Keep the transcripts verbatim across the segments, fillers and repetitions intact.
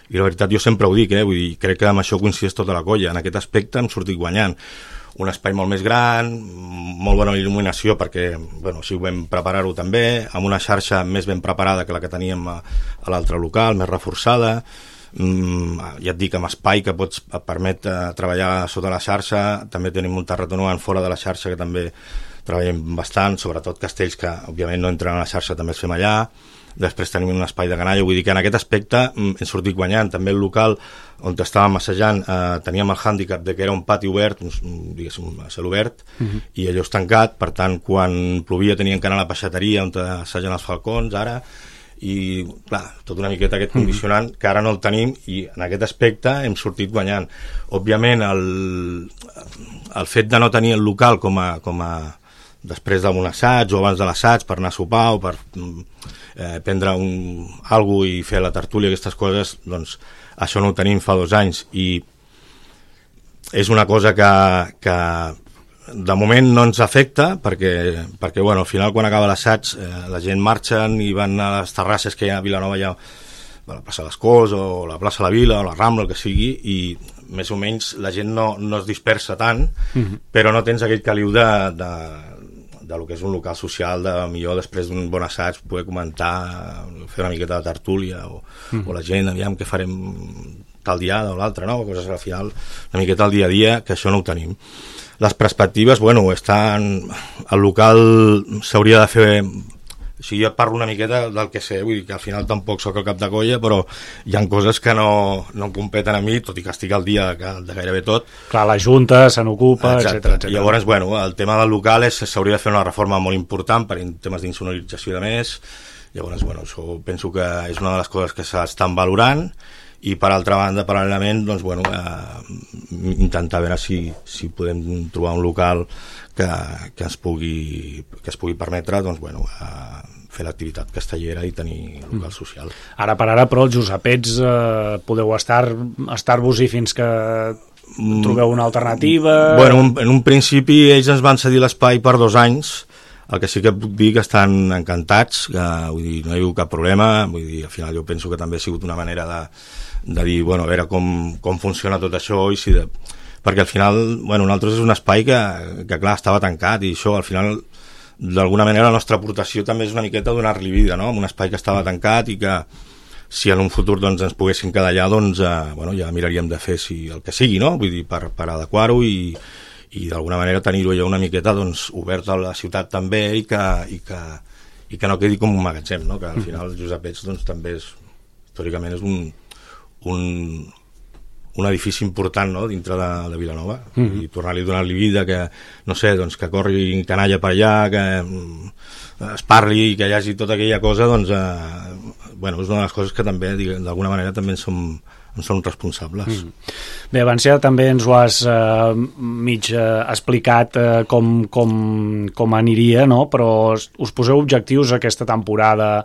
i la veritat jo sempre ho dic, eh? Vull dir, crec que amb això coincideix tota la colla, en aquest aspecte hem sortit guanyant. Un espai molt més gran, molt bona il·luminació perquè, bueno, així ho vam preparar-ho també, amb una xarxa més ben preparada que la que teníem a, a l'altre local, més reforçada, mm, ja et dic, amb espai que pots et permet eh, treballar sota la xarxa, també tenim un terrat renovant fora de la xarxa que també treballem bastant, sobretot castells que òbviament no entren a la xarxa també els fem allà. Després tenim un espai de canalla, vull dir que en aquest aspecte hem sortit guanyant. També el local on estàvem assajant eh, teníem el hàndicap de que era un pati obert, un, diguéssim, a cel obert, uh-huh. i allò és tancat, per tant, quan plovia tenien que anar a la peixateria on assagen els falcons, ara, i clar, tot una miqueta aquest condicionant que ara no el tenim, i en aquest aspecte hem sortit guanyant. Òbviament, el, el fet de no tenir el local com a, com a després d'un assaig o abans de l'assaig per anar a sopar o per eh, prendre un, alguna i fer la tertúlia, aquestes coses, doncs això no ho tenim fa dos anys i és una cosa que, que de moment no ens afecta perquè, perquè bueno, al final quan acaba l'assaig eh, la gent marxen i van a les terrasses que hi ha a Vilanova, ja a la plaça Les Corts o la plaça La Vila o la Rambla, el que sigui, i més o menys la gent no, no es dispersa tant, uh-huh. però no tens aquell caliu de, de de lo que és un local social, de millor després d'un bon assaig poder comentar, fer una miqueta de tertúlia o, mm. o la gent, aviam què farem tal dia o l'altre, no? Coses al final, una miqueta al dia a dia, que això no ho tenim. Les perspectives, bueno, estan... El local s'hauria de fer... O sigui, jo et parlo una miqueta del que sé, vull dir que al final tampoc sóc el cap de colla, però hi ha coses que no, no em competen a mi, tot i que estic al dia de, de gairebé tot. Clar, la Junta se n'ocupa, etcètera, etcètera. I llavors, bueno, el tema del local és s'hauria de fer una reforma molt important per temes d'insonorització i de més. Llavors, bueno, això penso que és una de les coses que s'estan valorant, i per altra banda, paral·lelament, doncs, bueno, eh, intentar veure si, si podem trobar un local que, que, ens pugui, que es pugui permetre, doncs, bueno, eh, fer l'activitat castellera i tenir local social. Ara per ara, però, els Josepets eh, podeu estar, estar-vos-hi fins que trobeu una alternativa... Bueno, en un principi ells ens van cedir l'espai per dos anys, el que sí que puc dir que estan encantats, que vull dir, no hi ha hagut cap problema, vull dir, al final jo penso que també ha sigut una manera de, de dir, bueno, a veure com, com funciona tot això, i si de... perquè al final, bueno, nosaltres és un espai que, que clar, estava tancat, i això al final d'alguna manera la nostra aportació també és una miqueta donar-li vida, no? Un espai que estava tancat i que si en un futur doncs, ens poguessin quedar allà, doncs eh, bueno, ja miraríem de fer si el que sigui, no? Vull dir, per, per adequar-ho i, i d'alguna manera tenir-ho ja una miqueta doncs, obert a la ciutat també i que, i que, i que no quedi com un magatzem, no? Que al final el Josepets doncs, també és, històricament és un, un, un edifici important, no? Dintre de, de Vilanova, mm. i tornar-li a donar-li vida, que no sé, doncs, que corri canalla per allà, que es parli, que hi hagi tota aquella cosa, doncs eh, bueno, és una de les coses que també d'alguna manera també en som, en som responsables. Mm. Bé, abans ja també ens ho has eh, mig eh, explicat eh, com, com, com aniria, no? Però us poseu objectius aquesta temporada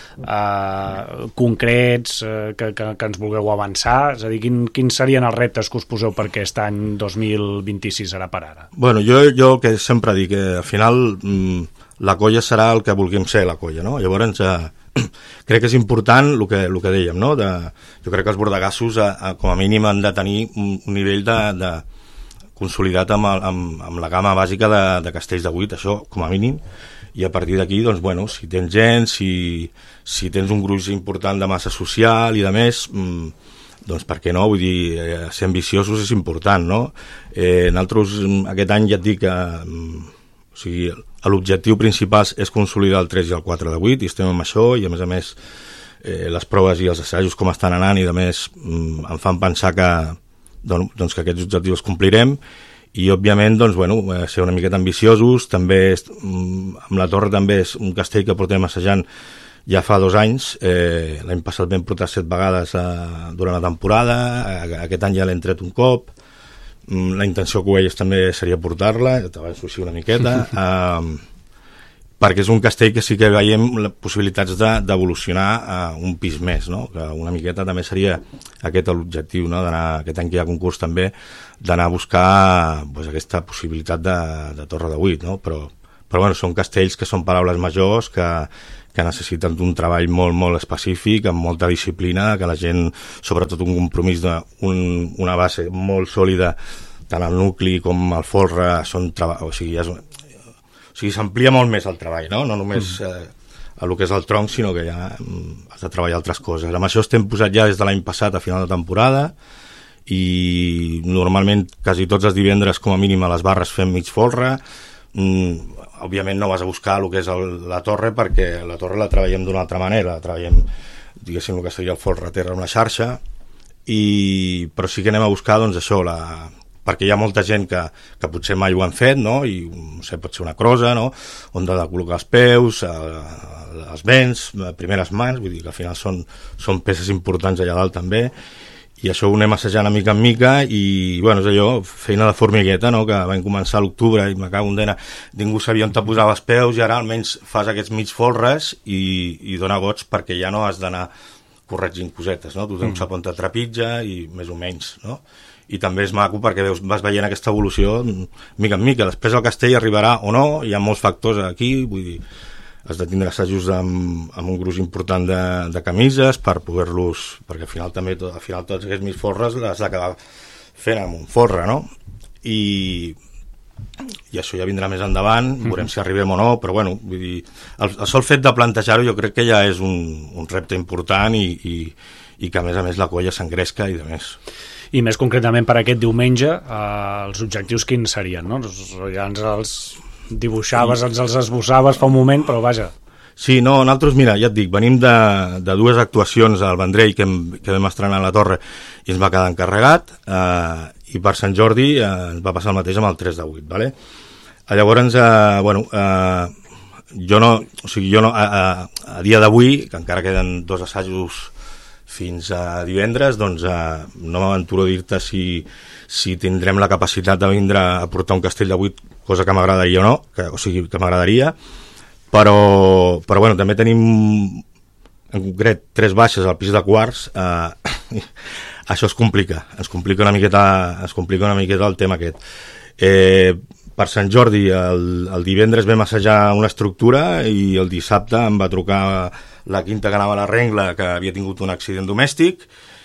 eh, concrets eh, que, que, que ens vulgueu avançar? És a dir, quin, quins serien els reptes que us poseu per aquest any dos mil vint-i-sis ara per ara? Bueno, jo, jo el que sempre dic, que al final mm, la colla serà el que vulguem ser, la colla, no? Llavors, eh, crec que és important el que, el que dèiem, no? De, jo crec que els bordegassos, eh, eh, com a mínim, han de tenir un, un nivell de, de consolidat amb, el, amb, amb la gamma bàsica de, de castells de vuit, això com a mínim, i a partir d'aquí, doncs, bueno, si tens gent, si, si tens un gruix important de massa social i de més, mmm, doncs per què no? Vull dir, eh, ser ambiciosos és important, no? Eh, nosaltres aquest any ja et dic que mm, o sigui, l'objectiu principal és consolidar el tres i el quatre de vuit, i estem amb això, i a més a més eh, les proves i els assajos com estan anant, i a més mm, em fan pensar que, doncs, que aquests objectius els complirem, i òbviament doncs, bueno, ser una miqueta ambiciosos. També mm, amb la Torre també és un castell que portem assajant ja fa dos anys, eh, l'any passat vam portar set vegades eh, durant la temporada, aquest any ja l'hem tret un cop. La intenció que ho veies també seria portar-la, ja t'avanço així una miqueta, eh, perquè és un castell que sí que veiem les possibilitats d'evolucionar a un pis més, no? Que una miqueta també seria aquest l'objectiu, no? D'anar, aquest any que hi ha concurs també, d'anar a buscar pues, aquesta possibilitat de, de torre de vuit, no? Però, però bueno, són castells que són paraules majors, que, que necessiten un treball molt, molt específic, amb molta disciplina, que la gent, sobretot un compromís d'una base molt sòlida, tant el nucli com el folre, són treba... o sigui, és... o sigui, s'amplia molt més el treball, no? No només eh, el que és el tronc, sinó que ja has de treballar altres coses. Amb això estem posat ja des de l'any passat a final de temporada, i normalment quasi tots els divendres com a mínim a les barres fem mig folre. Mm, òbviament no vas a buscar el que és el, la torre, perquè la torre la treballem d'una altra manera, la treballem, diguéssim, el que seria el folre a terra, una xarxa, i, però sí que anem a buscar doncs això, la, perquè hi ha molta gent que, que potser mai ho han fet, no? I no sé, pot ser una crosa, no? On ha de col·locar els peus, eh, els vents, primeres mans, vull dir que al final són, són peces importants allà dalt també, i això ho anem assajant a mica en mica, i bueno, és allò, feina de formigueta, no? Que vam començar a l'octubre i me cago en dena, ningú sabia on te posava els peus, i ara almenys fas aquests mig folres i, i dona goig, perquè ja no has d'anar corregint cosetes, no? Tu tens mm. on te trepitja i més o menys, no? I també és maco perquè veus, vas veient aquesta evolució mica en mica. Després el castell arribarà o no, hi ha molts factors aquí, vull dir, has de tindre assajos amb, amb un gruix important de, de camises per poder-los, perquè al final també tot, al final tots aquests mig folres l'has d'acabar fent amb un folre, no? I, i això ja vindrà més endavant, mm-hmm. veurem si arribem o no, però bueno, vull dir, el, el sol fet de plantejar-ho jo crec que ja és un, un repte important, i, i, i que a més a més la colla s'engresca i de més. I més concretament per aquest diumenge, eh, els objectius quins serien, no? Ja ens els dibuixaves, ens els esbossaves fa un moment, però vaja. Sí, no, nosaltres, mira, ja et dic, venim de, de dues actuacions al Vendrell que, hem, que vam estrenar a la Torre i ens va quedar encarregat, eh, i per Sant Jordi eh, ens va passar el mateix amb el tres de vuit, ¿vale? Llavors, eh, bueno, eh, jo no, o sigui, jo no, a, a, a dia d'avui, que encara queden dos assajos fins a divendres, doncs eh, no m'aventuro a dir-te si, si tindrem la capacitat de vindre a portar un castell de vuit, cosa que m'agradaria o no, que, o sigui, que m'agradaria, però, però bueno, també tenim en concret tres baixes al pis de quarts, eh, això es complica, ens complica una miqueta, ens complica una miqueta el tema aquest. Eh, per Sant Jordi, el, el divendres vam assajar una estructura i el dissabte em va trucar la quinta que anava a la Rengla, que havia tingut un accident domèstic,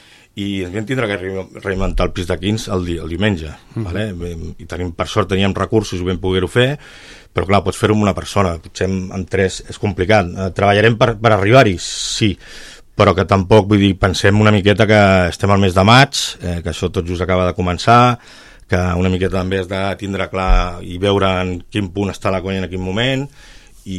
i ens vam tindre que reinventar el pis de quins el, di el diumenge, mm. vale? I tenim, per sort teníem recursos i vam poder-ho fer, però clar, pots fer-ho amb una persona, potser amb, amb tres és complicat. Eh, treballarem per, per arribar-hi? Sí, però que tampoc, vull dir, pensem una miqueta que estem al mes de maig, eh, que això tot just acaba de començar, que una miqueta també has de tindre clar i veure en quin punt està la conya en quin moment, i,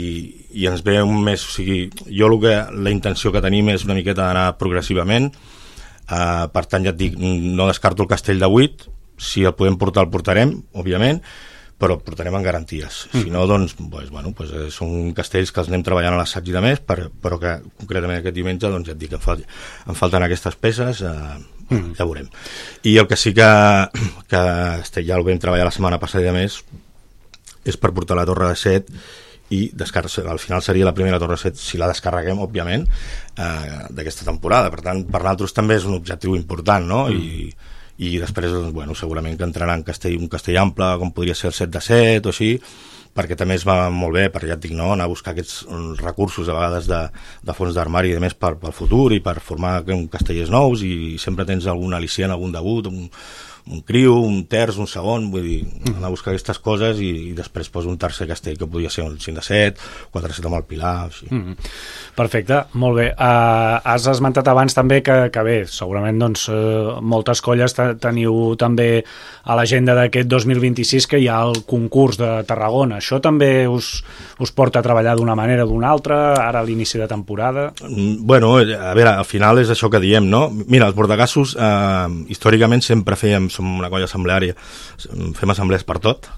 i ens ve un mes, o sigui, jo el que, la intenció que tenim és una miqueta d'anar progressivament. Uh, per tant, ja et dic, no descarto el castell de vuit, si el podem portar el portarem, òbviament, però portarem en garanties. Mm. Si no, doncs, pues, bueno, pues, eh, són castells que els anem treballant a l'assaig i de més, per, però que concretament aquest diumenge, doncs ja et dic, em, fal em falten aquestes peces, uh, mm. ja veurem. I el que sí que, que este, ja el vam treballar la setmana passada i de més, és per portar la torre de set, i al final seria la primera torre set si la descarreguem, òbviament, eh, d'aquesta temporada. Per tant, per nosaltres també és un objectiu important, no? Mm. I, i després, doncs, bueno, segurament que entrarà en castell, un castell ample, com podria ser el set de set o així, perquè també es va molt bé, perquè ja et dic, no, anar a buscar aquests recursos a vegades de, de fons d'armari i de més per, pel futur i per formar castellers nous, i sempre tens algun al·licient, algun debut, un, un criu, un terç, un segon, vull dir, anar a buscar aquestes coses i, i després poso un tercer castell que podria ser un cinc de set, quatre de set amb el Pilar, així. Mm -hmm. Perfecte, molt bé. Uh, has esmentat abans també que, que bé, segurament doncs, uh, moltes colles teniu també a l'agenda d'aquest dos mil vint-i-sis que hi ha el concurs de Tarragona. Això també us, us porta a treballar d'una manera o d'una altra, ara a l'inici de temporada? Mm, bueno, a veure, al final és això que diem, no? Mira, els bordegassos uh, històricament sempre fèiem, som una colla assembleària, fem assemblees per tot,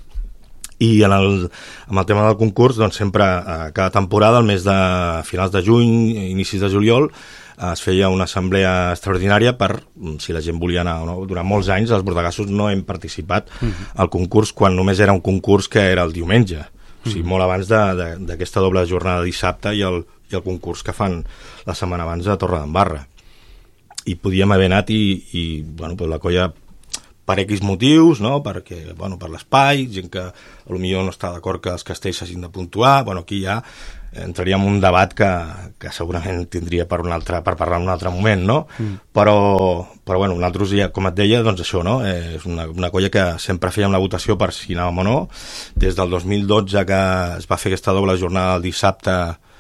i en el, amb el tema del concurs, doncs sempre, a cada temporada, al mes de finals de juny, inicis de juliol, es feia una assemblea extraordinària per, si la gent volia anar o no. Durant molts anys els bordegassos no hem participat uh-huh. al concurs, quan només era un concurs que era el diumenge, uh-huh. o sigui, molt abans d'aquesta doble jornada de dissabte i el, i el concurs que fan la setmana abans a Torredembarra. I podíem haver anat i, i bueno, pues la colla per X motius, no? Perquè, bueno, per l'espai, gent que potser no està d'acord que els castells s'hagin de puntuar, bueno, aquí ja entraríem en un debat que, que segurament tindria per, un altre, per parlar en un altre moment, no? Mm. Però, però bueno, nosaltres, ja, com et deia, doncs això, no? Eh, és una, una colla que sempre fèiem la votació per si anàvem o no. Des del dos mil dotze que es va fer aquesta doble jornada el dissabte,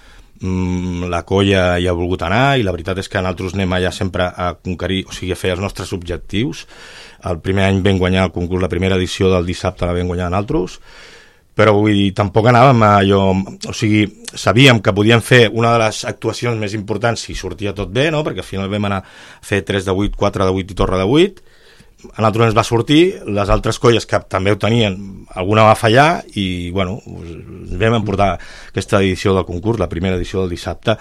mmm, la colla hi ha volgut anar, i la veritat és que nosaltres anem allà sempre a conquerir, o sigui, a fer els nostres objectius. El primer any vam guanyar el concurs, la primera edició del dissabte la vam guanyar nosaltres, però vull dir, tampoc anàvem a allò, o sigui, sabíem que podíem fer una de les actuacions més importants si sortia tot bé, no? Perquè al final vam anar a fer tres de vuit, quatre de vuit i torre de vuit, a nosaltres ens va sortir, les altres colles que també ho tenien, alguna va fallar i, bueno, vam emportar aquesta edició del concurs, la primera edició del dissabte.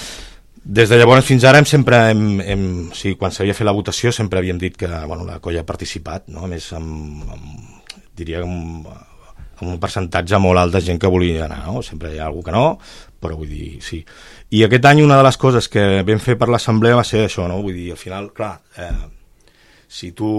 Des de llavors fins ara hem sempre, hem, hem, o sigui, quan s'havia fet la votació sempre havíem dit que, bueno, la colla ha participat, no? A més, amb, amb, diria, amb, amb un percentatge molt alt de gent que volia anar, no? Sempre hi ha algú que no, però vull dir, sí. I aquest any una de les coses que vam fer per l'assemblea va ser això, no? Vull dir, al final, clar, eh, si tu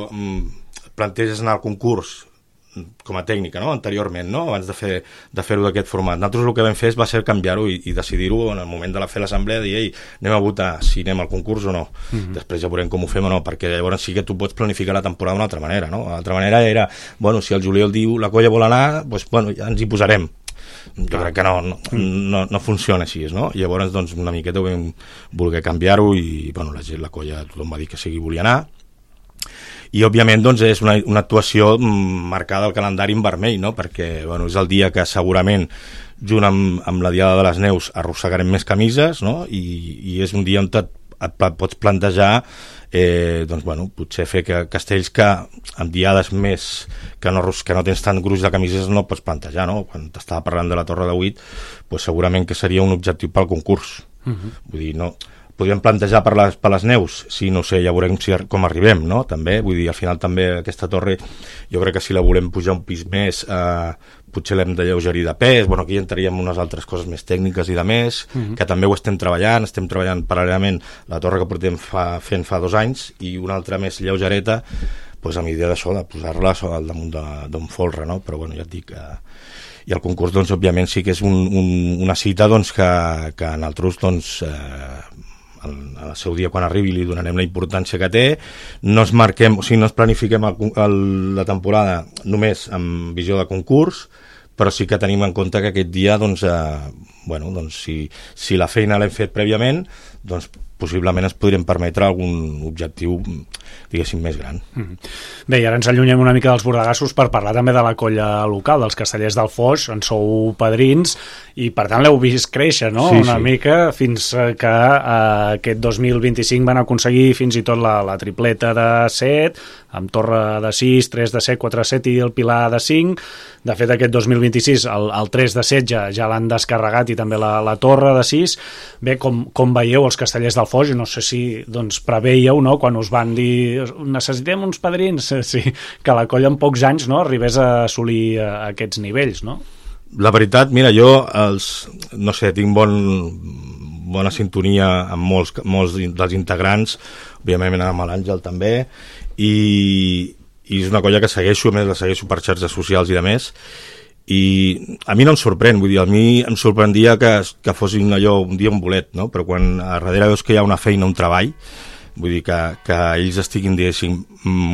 mm, planteges anar al concurs com a tècnica, no? Anteriorment, no? Abans de fer de fer-ho d'aquest format. Nosaltres el que vam fer va ser canviar-ho i, i decidir-ho en el moment de la fer l'assemblea, dir, ei, anem a votar si anem al concurs o no. Mm-hmm. Després ja veurem com ho fem o no, perquè llavors sí que tu pots planificar la temporada d'una altra manera, no? L'altra manera era, bueno, si el juliol diu la colla vol anar, doncs, bueno, ja ens hi posarem. Jo crec que no, no, no, no funciona així, no? Llavors, doncs, una miqueta ho vam voler canviar-ho i, bueno, la gent, la colla, tothom va dir que sí que volia anar. I òbviament doncs, és una, una actuació marcada al calendari en vermell, no? Perquè, bueno, és el dia que segurament junt amb, amb la Diada de les Neus arrossegarem més camises, no? I, i és un dia on et, et pots plantejar eh, doncs, bueno, potser fer que castells que amb diades més que no, que no tens tant gruix de camises no pots plantejar, no? Quan t'estava parlant de la Torre de vuit, pues segurament que seria un objectiu pel concurs. Uh-huh. Vull dir, no... Podríem plantejar per les, per les neus, sí, no sé, ja veurem si, com arribem, no? També, vull dir, al final també aquesta torre, jo crec que si la volem pujar un pis més, eh, potser l'hem de lleugerir de pes, bueno, aquí entraríem unes altres coses més tècniques i de més, mm-hmm. que també ho estem treballant, estem treballant paral·lelament la torre que portem fa, fent fa dos anys, i una altra més lleugereta, pues, amb idea d'això, de posar-la al damunt d'un folre, no? Però, bueno, ja et dic... Eh, i el concurs, doncs, òbviament, sí que és un, un, una cita, doncs, que, que en altres, doncs... Eh, al seu dia quan arribi li donarem la importància que té, no es marquem, o sigui, no es planifiquem el, el, la temporada només amb visió de concurs, però sí que tenim en compte que aquest dia, doncs, eh, bueno, doncs si, si la feina l'hem fet prèviament, doncs possiblement ens podríem permetre algun objectiu, diguéssim, més gran. Mm-hmm. Bé, i ara ens allunyem una mica dels bordegassos per parlar també de la colla local, dels Castellers del Foix, en sou padrins, i per tant l'heu vist créixer, no? Sí, una sí. mica, fins que eh, aquest dos mil vint-i-cinc van aconseguir fins i tot la, la tripleta de set, amb torre de sis, tres de set, quatre de set i el pilar de cinc. De fet, aquest dos mil vint-i-sis el, el tres de set ja, ja l'han descarregat i també la, la torre de sis. Bé, com, com veieu els Castellers del Foix? No sé si doncs, preveieu, no?, quan us van dir necessitem uns padrins, sí, que la colla en pocs anys, no?, arribés a assolir aquests nivells, no? La veritat, mira, jo els, no sé, tinc bon, bona sintonia amb molts, molts dels integrants, òbviament amb l'Àngel també, i, i és una colla que segueixo, a més la segueixo per xarxes socials i de més, i a mi no em sorprèn, vull dir, a mi em sorprendria que, que fossin allò un dia un bolet, no? Però quan a darrere veus que hi ha una feina, un treball, vull dir que, que ells estiguin, diguéssim,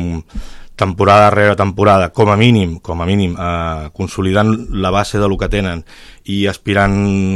temporada rere temporada, com a mínim, com a mínim, eh, consolidant la base de lo que tenen i aspirant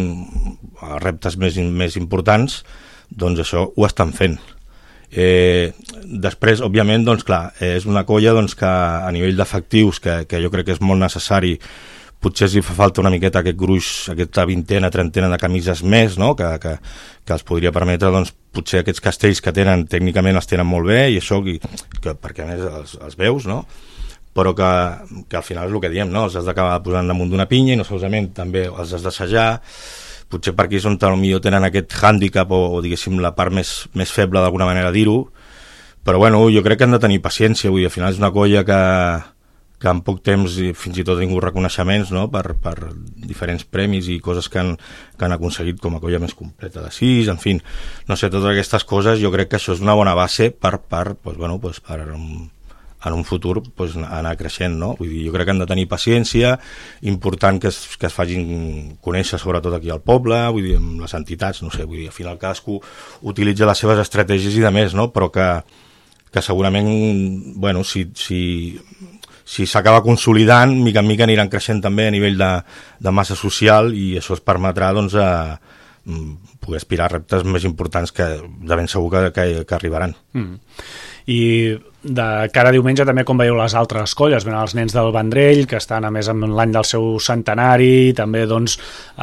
a reptes més, més importants, doncs això ho estan fent. Eh, després, òbviament, doncs clar, és una colla doncs, que a nivell d'efectius, que, que jo crec que és molt necessari, potser si fa falta una miqueta aquest gruix, aquesta vintena, trentena de camises més, no? que, que, que els podria permetre, doncs, potser aquests castells que tenen, tècnicament els tenen molt bé, i això, que, que, perquè a més els, els veus, no? Però que, que al final és el que diem, no? Els has d'acabar posant damunt d'una pinya i no solament també els has d'assajar, potser per aquí és on potser tenen aquest hàndicap o, o diguéssim la part més, més feble d'alguna manera dir-ho, però bueno, jo crec que han de tenir paciència, vull dir, al final és una colla que que en poc temps fins i tot ha tingut reconeixements, no? per, per diferents premis i coses que han, que han aconseguit com a colla més completa de sis, en fi, no sé, totes aquestes coses, jo crec que això és una bona base per, per, pues, bueno, pues, per um, en un futur pues, anar creixent, no? Vull dir, jo crec que han de tenir paciència, important que es, que es facin conèixer sobretot aquí al poble, vull dir, amb les entitats, no sé, vull dir, al final cadascú utilitza les seves estratègies i de més, no? Però que, que segurament, bueno, si, si, si s'acaba consolidant, mica en mica aniran creixent també a nivell de, de massa social i això es permetrà, doncs, a poder aspirar a reptes més importants que de ben segur que, que, que arribaran. Mm. I de cara a diumenge també com veieu les altres colles, venen els nens del Vendrell que estan a més en l'any del seu centenari, també doncs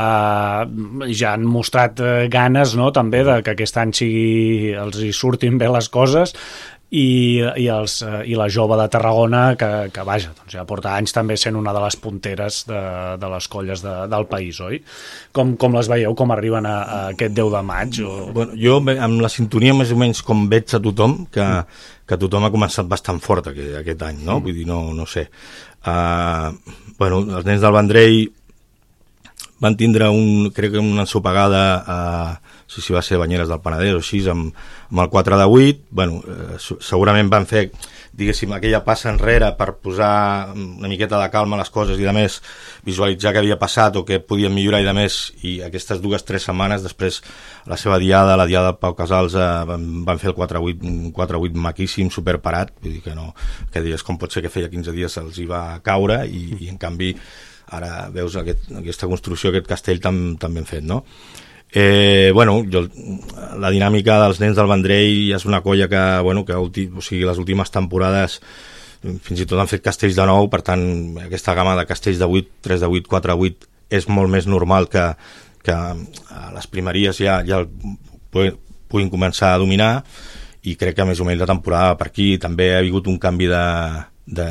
eh, ja han mostrat ganes, no?, també de que aquest any sigui, els hi surtin bé les coses, i, i, els, i la jove de Tarragona que, que vaja, doncs ja porta anys també sent una de les punteres de, de les colles de, del país, oi? Com, com les veieu, com arriben a, a aquest deu de maig? O... Bueno, jo amb la sintonia més o menys com veig a tothom que, que tothom ha començat bastant fort aquest, aquest any, no? Vull dir, no, no sé uh, bueno, els nens del Vendrell van tindre un, crec que una ensopegada a uh, no sé si va ser Banyeres del Penedès o així, amb, amb el quatre de vuit, bueno, eh, segurament van fer, diguéssim, aquella passa enrere per posar una miqueta de calma a les coses i de més visualitzar què havia passat o què podien millorar i de més, i aquestes dues, tres setmanes després la seva diada, la diada del Pau Casals, eh, van, van fer el quatre vuit, un quatre vuit maquíssim, superparat, vull dir que no, que dies com pot ser que feia quinze dies se'ls hi va caure i, i en canvi ara veus aquest, aquesta construcció, aquest castell tan, tan ben fet, no? Eh, bueno, jo, la dinàmica dels nens del Vendrell és una colla que, bueno, que o sigui, les últimes temporades fins i tot han fet castells de nou, per tant aquesta gamma de castells de vuit, tres de vuit, quatre de vuit és molt més normal que, que a les primeries ja, ja puguin començar a dominar, i crec que més o menys la temporada per aquí també ha hagut un canvi de, de,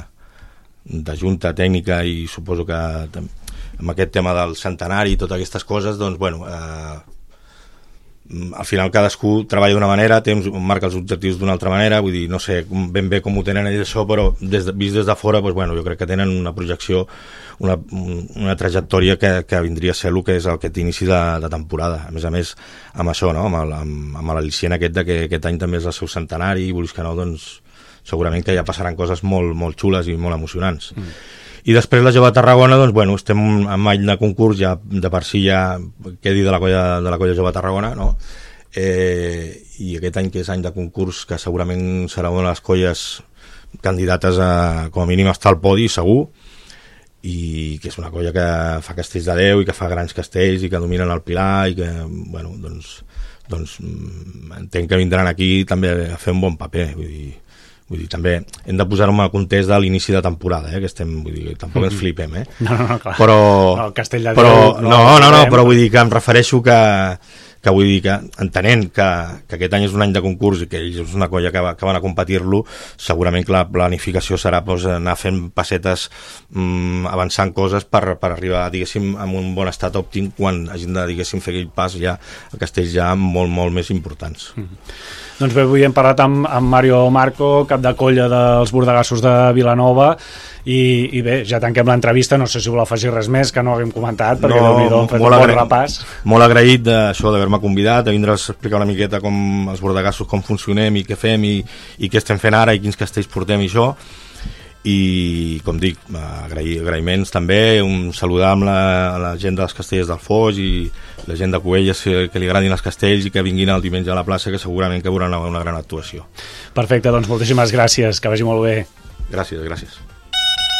de junta tècnica, i suposo que amb aquest tema del centenari i totes aquestes coses, doncs, bueno, eh, al final cadascú treballa d'una manera, té, marca els objectius d'una altra manera, vull dir, no sé ben bé com ho tenen ells això, però des de, vist des de fora, doncs, bueno, jo crec que tenen una projecció, una, una trajectòria que, que vindria a ser el que és aquest inici de, de temporada. A més a més, amb això, no? amb, el, amb, amb l'al·licient aquest de que aquest any també és el seu centenari, i vulguis que no, doncs, segurament que ja passaran coses molt, molt xules i molt emocionants. Mm. I després la jove de Tarragona, doncs, bueno, estem en any de concurs, ja de per si ja quedi de la colla, de la colla jove de Tarragona, no? Eh, i aquest any que és any de concurs, que segurament serà una de les colles candidates a, com a mínim, estar al podi, segur, i que és una colla que fa castells de deu i que fa grans castells i que dominen el Pilar, i que, bueno, doncs, doncs entenc que vindran aquí també a fer un bon paper, vull dir, Vull dir, també hem de posar-ho en el context de l'inici de temporada, eh, que estem, vull dir, tampoc ens flipem, eh? No, no, no, clar. Però, no, el Castell de però, Déu, no, no, no, no, però vull dir que em refereixo que, que vull dir que, entenent que, que aquest any és un any de concurs i que ells és una colla que, va, que van a competir-lo, segurament que la planificació serà doncs, anar fent passetes, mmm, avançant coses per, per arribar, diguéssim, amb un bon estat òptim quan hagin de, diguéssim, fer aquell pas ja a castells ja molt, molt més importants. Mm-hmm. Doncs bé, avui hem parlat amb, amb Mario Marco, cap de colla dels Bordegassos de Vilanova, i, i bé, ja tanquem l'entrevista, no sé si vol afegir res més que no haguem comentat, perquè no, déu-n'hi-do, hem fet un bon repàs. Molt agraït d'això, d'haver-me convidat, de vindre a explicar una miqueta com els Bordegassos, com funcionem i què fem i, i què estem fent ara i quins castells portem i això. I, com dic, agrair, agraïments també, un saludar amb la, la gent dels castellers del Foix i la gent de Cubelles que, que li agradin els castells i que vinguin el diumenge a la plaça, que segurament que veuran una, una gran actuació. Perfecte, doncs moltíssimes gràcies, que vagi molt bé. Gràcies, gràcies.